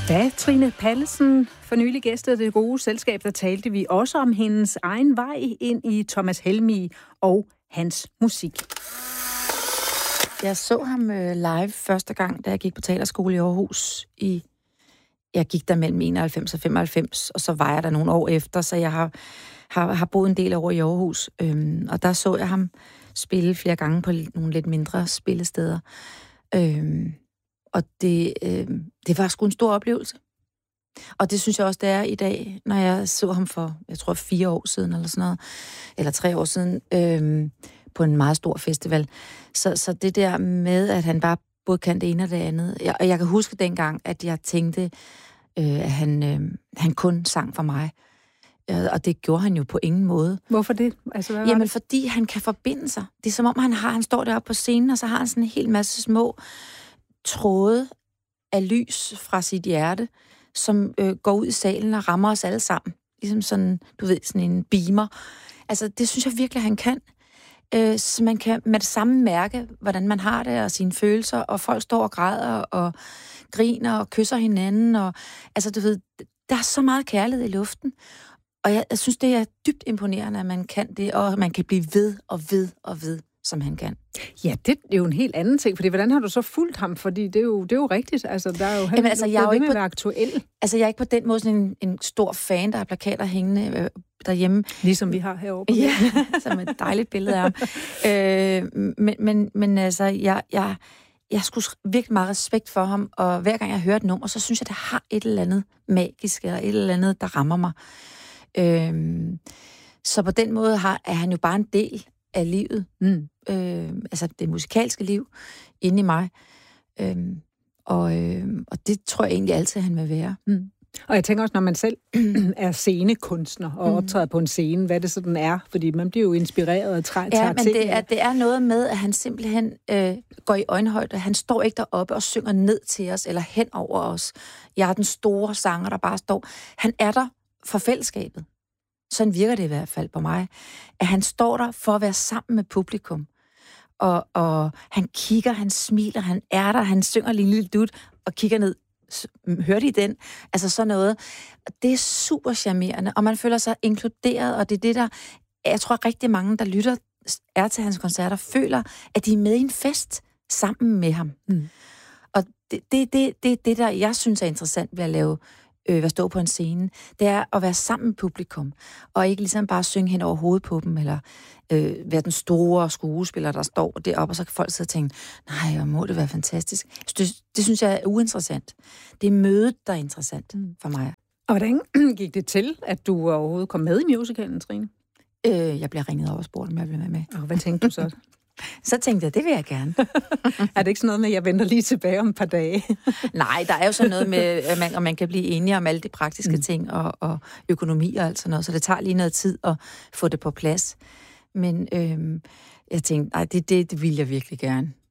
Da Trine Pallesen for nylig gæstede Det Gode Selskab, der talte vi også om hendes egen vej ind i Thomas Helmig og hans musik. Jeg så ham live første gang, da jeg gik på teaterskole i Aarhus. Jeg gik der mellem 91 og 95, og så var jeg der nogle år efter, så jeg har boet en del år i Aarhus. Og der så jeg ham spille flere gange på nogle lidt mindre spillesteder. Og det var sgu en stor oplevelse. Og det synes jeg også, det er i dag, når jeg så ham for, jeg tror 4 år siden, eller sådan noget, eller 3 år siden, på en meget stor festival. Så det der med, at han bare både kan det ene og det andet. Og jeg kan huske dengang, at jeg tænkte, at han kun sang for mig. Og det gjorde han jo på ingen måde. Hvorfor det? Altså, Jamen, fordi han kan forbinde sig. Det er som om, han står deroppe på scenen, og så har han sådan en hel masse små tråde af lys fra sit hjerte, som går ud i salen og rammer os alle sammen. Ligesom sådan, du ved, sådan en beamer. Altså, det synes jeg virkelig, han kan. Så man kan med det samme mærke, hvordan man har det, og sine følelser, og folk står og græder, og griner, og kysser hinanden, og altså, du ved, der er så meget kærlighed i luften. Og jeg synes, det er dybt imponerende, at man kan det, og man kan blive ved og ved og ved, som han kan. Ja, det er jo en helt anden ting, fordi hvordan har du så fulgt ham? Fordi det er jo rigtigt, altså der er jo Jamen, altså, jeg er jo ikke på aktuel. Altså, jeg er ikke på den måde sådan en stor fan, der har plakater hængende derhjemme. Ligesom vi har herovre. Ja, som et dejligt billede af ham. Men altså, jeg skulle virkelig meget respekt for ham, og hver gang jeg hører et nummer, så synes jeg, det har et eller andet magisk, eller et eller andet, der rammer mig. Så på den måde er han jo bare en del af livet. Altså det musikalske liv inde i mig. Og det tror jeg egentlig altid, han vil være. Og jeg tænker også, når man selv er scenekunstner og optræder på en scene, hvad det sådan er, fordi man bliver jo inspireret og tager ting. Ja, men det er noget med, at han simpelthen går i øjenhøjde. Han står ikke deroppe og synger ned til os, eller hen over os. Jeg er den store sanger, der bare står. Han er der for fællesskabet. Sådan virker det i hvert fald på mig. At han står der for at være sammen med publikum. Og han kigger, han smiler, han er der, han synger lige en lille dut og kigger ned. Hørte I den? Altså sådan noget. Det er super charmerende, og man føler sig inkluderet, og det er det, der... Jeg tror, rigtig mange, der lytter til hans koncerter, føler, at de er med i en fest sammen med ham. Og det der, jeg synes er interessant ved at lave stå på en scene, det er at være sammen med publikum, og ikke ligesom bare synge hen over hovedet på dem, eller være den store skuespiller, der står deroppe, og så kan folk sidde og tænke, nej, hvor må det være fantastisk. Det synes jeg er uinteressant. Det er mødet, der er interessant for mig. Og hvordan gik det til, at du overhovedet kom med i musicalen, Trine? Jeg blev ringet op og spurgt, om jeg ville være med. Og hvad tænkte du så? Så tænkte jeg, det vil jeg gerne. Er det ikke sådan noget med, at jeg venter lige tilbage om et par dage? Nej, der er jo sådan noget med, at man kan blive enige om alle de praktiske ting, og økonomi og alt sådan noget, så det tager lige noget tid at få det på plads. Men jeg tænkte, nej, det vil jeg virkelig gerne.